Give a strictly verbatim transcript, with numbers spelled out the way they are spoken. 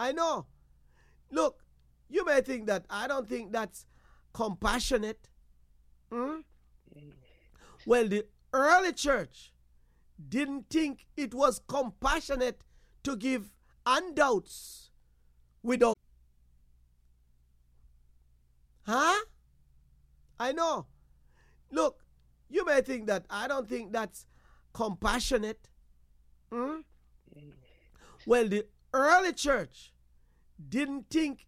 I know. Look, you may think that I don't think that's compassionate. Hmm? Well, the early church didn't think it was compassionate to give handouts without. Huh? I know. Look, you may think that I don't think that's compassionate. Hmm? Well, the early church didn't think